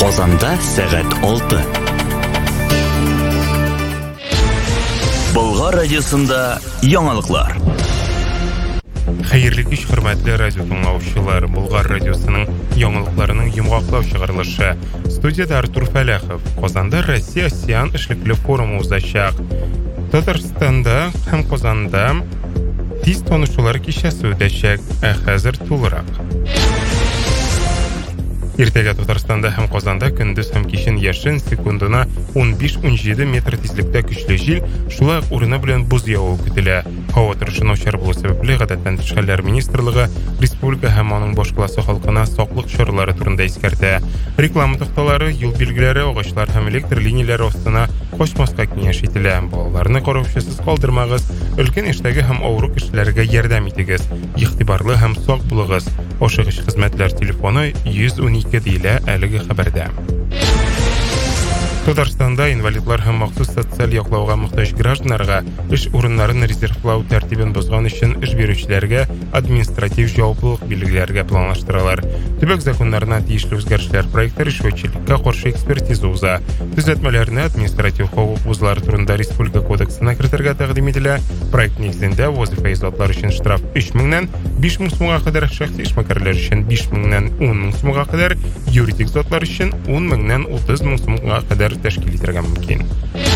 Казанда сәгать 6. Болгар радиосында яңалыклар. Хәерле кич, хөрмәтле радио тыңлаучылар. Болгар радиосының яңалыкларының йомгаклау чыгарылышы. Студияда Артур Фәләхов. Казанда Россия океан эшлекле форумы узачак. Татарстанда һәм Казанда тиз танышулар кичәсе үтәчәк. Хәзер тулырак. Иртәгә Татарстанда һәм Казанда көндез һәм кичен яшен секундына 15-17 метр тизлектә көчле җил, шулай ук урыны белән буз явуы көтелә. Һава торышы начар булу сәбәпле Гадәттән тыш хәлләр министрлыгы республика һәм аның баш классы халкына саклык чаралары турында искәртә. Реклама такталары, юл билгеләре, агачлар һәм электр линияләре астына качмаска киңәш ителә. Балаларны караучысыз калдырмагыз, өлкән эштәге һәм авыру кешеләргә ярдәм итегез. Игътибарлы һәм сак булыгыз. Ашыгыч хезмәтләр телефоны 112 диелә әлеге хәбәрдә. Татарстанда инвалидлар һәм махсус социаль яклауга мохтаҗ гражданнарга эш урыннарын резервлау тәртибен бозган өчен эш бирүчеләргә административ җаваплылык билгеләргә планлаштыралар. Төбәк законнарына тиешле үзгәрешләр проекты ришвәтчелеккә каршы экспертиза уза. Төзәтмәләрне административ хокук бузулары турында республика кодексына кертергә тәкъдим ителә. Проект нигезендә вазифа излатлар өчен штраф 3000-нән 5000 сумга кадәр, шәхси эшмәкәрләр өчен 5000-нән 10000 сумга кадәр, юридик затлар өчен 10000-нән 30000 сумга кадәр тәшкил итәргә мөмкин.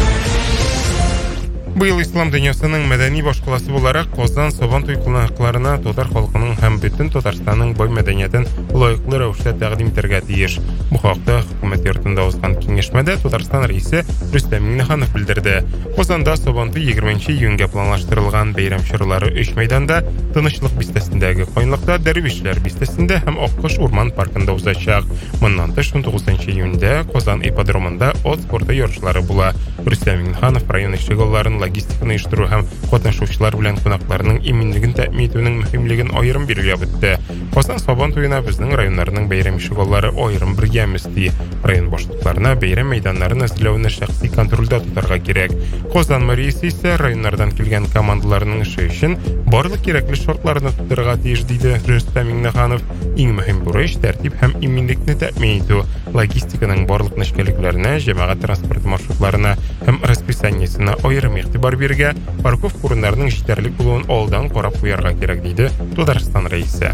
Быел ислам дөньясының мәдәни башкаласы буларак Казан Сабантуй кунакларына татар халкының һәм бөтен Татарстанның бай мәдәниятен лаеклы рәвештә тәкъдим итәргә тиеш. Бу хакта хөкүмәт йортында узган киңәшмәдә Татарстан рәисе Рөстәм Миңнеханов белдерде. Казанда Сабантуй 20 июньгә планлаштырылган бәйрәм чаралары 3 мәйданда, Тынычлык бистәсендәге Кайнлыкта, Дәрвишләр бистәсендә һәм Аккош урман паркында узачак. Моннан тыш 19 июньдә Казан ипподромында ат спорты ярышлары була. Рөстәм Миңнеханов район эшчәнлеген логистиканы оештыру һәм катнашучылар белән кунакларның иминлеген тәэмин итүнең мөһимлеген аерым билгеләп үтте. Казан Сабантуена безнең районнарның бәйрәм ишегаллары аерым бергәмез ди. Район башлыкларына бәйрәм мәйданнарын әзерләүне шәхси контрольдә тотарга кирәк. Казан мэриясе исә районнардан килгән командаларның эше өчен барлык кирәкле шартларны тутырырга тиеш диде Рөстәм Миңнеханов. Иң мөһим бурыч тәртип һәм иминлекне тәэмин итү. Логистиканың барлык нечкәлекләренә, җәмәгать транспорт маршрутларына һәм расписаниесына аерым игътибар бирергә, парковка урыннарының җитәрлек булуын алдан карап куярга кирәк диде Татарстан рәисе.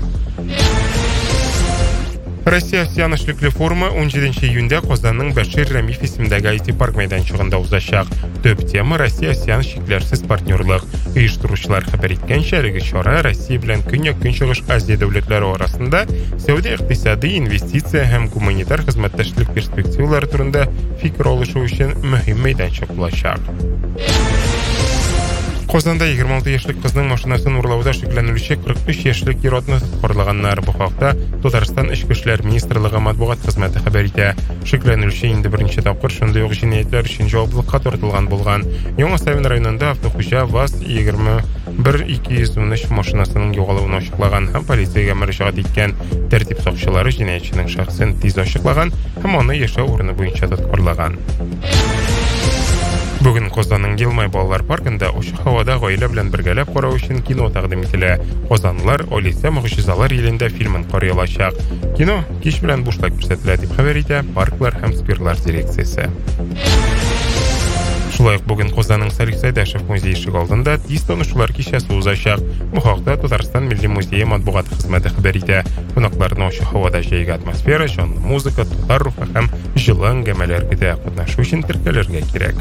Россия океан эшлекле форумы 17 июньдә Казанның Бәшир Рәмиф исемендәге IT-парк мәйданчыгында узачак. Төп тема Россия океан шикләрсез партнерлык. Оештыручылар хәбәр иткәнчә, әлеге чара Россия белән Көньяк-Көнчыгыш Азия дәүләтләре арасында сәүдә-икътисади, инвестиция һәм гуманитар хезмәттәшлек перспективалары турында фикер алышу өчен мөһим мәйданчык булачак. Казанда 26 яшьлек кызның машинасын урлауда шикләнелүче 43 яшьлек ир-атны тоткарлаганнар. Бу хакта Татарстан Эчке эшләр министрлыгы матбугат хезмәте хәбәр итә. Шикләнелүче инде беренче тапкыр шундый ук җинаятьләр өчен җаваплылыкка тартылган булган. Яңа Савин районында автохуҗа ВАЗ-21213 машинасының югалуын ачыклаган һәм полициягә мөрәҗәгать иткән. Тәртип сакчылары җинаятьченең шәхсен тиз ачыклаган һәм аны яшәү урыны буенча тоткарлаган. Бүген Казанның Елмай балалар паркында ачык һавада гаилә белән бергәләп карау өчен кино тәкъдим ителә. Казанлылар Алиса Мөгъҗизалар илендә фильмын карый алачак. Кино кич белән бушлай күрсәтелә дип хәбәр итә Парклар һәм скверлар дирекциясе. Шулай ук бүген Казанның Салих Сәйдәшев музее ишек алдында тиз танышулар кичәсе узачак. Бу хакта Татарстан Милли музее матбугат хезмәте хәбәр итә. Кунакларны ачык һавада җәйге атмосфера, җанлы музыка, татар рухы һәм җылы әңгәмәләр көтә. Катнашу өчен теркәлергә кирәк.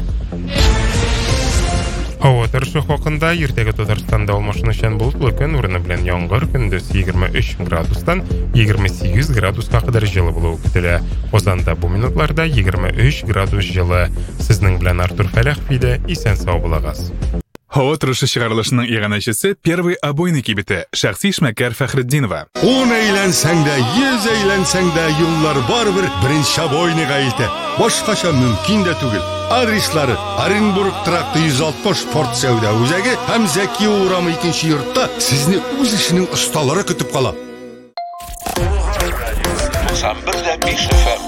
Һава торышы хакында иртәгә Татарстанда алмашынучан болытлы көн урыны белән яңгыр, көндез 23 градустан 28 градуска кадәр җылы булуы көтелә. Казанда бу минутларда 23 градус җылы. Сезнең белән Артур Фәләхов иде. Исән сау булыгыз. Һава торышы чыгарылышының иганәчесе первый обойный кибете шәхси эшмәкәр Фәхретдинова. 10 әйләнсәң дә, 100 әйләнсәң дә, юллар барыбер беренче обойныйга илтә. Башкача мөмкин дә түгел. Адреслары: Оренбург тракты 160 Форт Сәүдә үзәге һәм Зәки урамы 2нче йортта сезне үз эшенең осталары көтеп кала. 91.5